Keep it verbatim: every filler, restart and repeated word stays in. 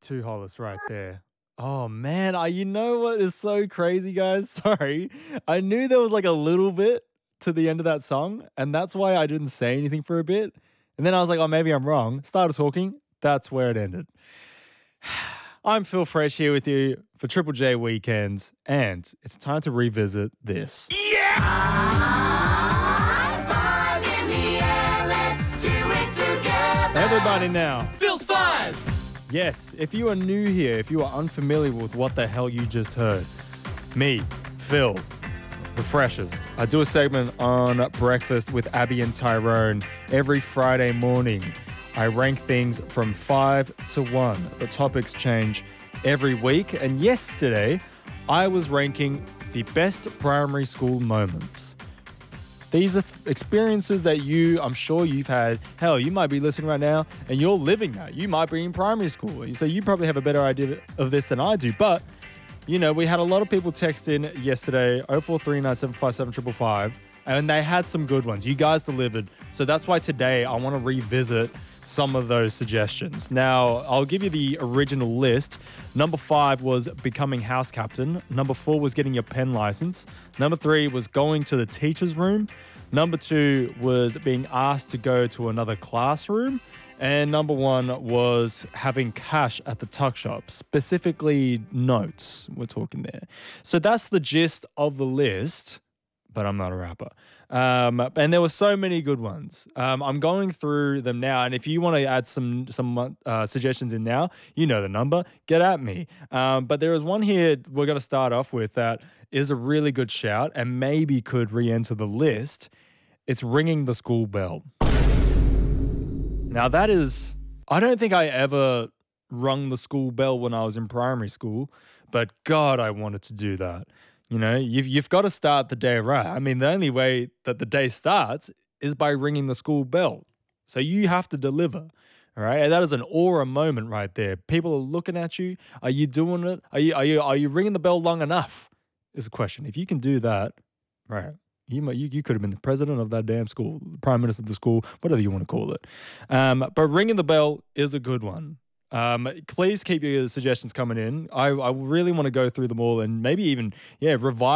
Two Hollis right there. Oh man, I you know what is so crazy, guys? Sorry. I knew there was like a little bit to the end of that song, and that's why I didn't say anything for a bit. And then I was like, oh, maybe I'm wrong. Started talking, that's where it ended. I'm Phil Fresh here with you for Triple J Weekends, and it's time to revisit this. Yeah! High five in the air, let's do it together. Everybody now. Phil's Five! Yes, if you are new here, if you are unfamiliar with what the hell you just heard, me, Phil, the freshest. I do a segment on Breakfast with Abby and Tyrone every Friday morning. I rank things from five to one. The topics change every week, and yesterday I was ranking the best primary school moments. These are th- experiences that you, I'm sure you've had. Hell, you might be listening right now and you're living that. You might be in primary school. So you probably have a better idea of this than I do. But, you know, we had a lot of people text in yesterday, oh four three nine seven five seven five five five, and they had some good ones. You guys delivered. So that's why today I want to revisit some of those suggestions. Now, I'll give you the original list. Number five was becoming house captain. Number four was getting your pen license. Number three was going to the teacher's room. Number two was being asked to go to another classroom. And number one was having cash at the tuck shop, specifically notes. We're talking there. So that's the gist of the list, but I'm not a rapper. Um, and there were so many good ones. Um, I'm going through them now, and if you want to add some some uh, suggestions in now, you know the number, get at me. Um, but there is one here we're going to start off with that is a really good shout and maybe could re-enter the list. It's ringing the school bell. Now that is, I don't think I ever rung the school bell when I was in primary school, but God, I wanted to do that. You know, you've, you've got to start the day right. I mean, the only way that the day starts is by ringing the school bell. So you have to deliver, all right? And that is an aura moment right there. People are looking at you. Are you doing it? Are you are you are you ringing the bell long enough? Is the question. If you can do that, right? You might, you, you could have been the president of that damn school, the prime minister of the school, whatever you want to call it. Um, but ringing the bell is a good one. Um, please keep your suggestions coming in. I, I really want to go through them all and maybe even, yeah, revise